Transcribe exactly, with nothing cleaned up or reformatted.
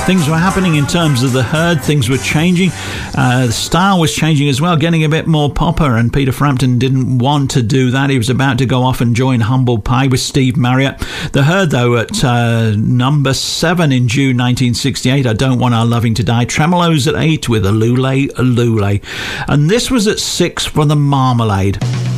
Things were happening in terms of the Herd. Things were changing. Uh, the style was changing as well, getting a bit more popper, and Peter Frampton didn't want to do that. He was about to go off and join Humble Pie with Steve Marriott. The Herd, though, at uh, number seven in June nineteen sixty-eight, I Don't Want Our Loving to Die. Tremolos at eight with Alule Alule. And this was at six for the Marmalade.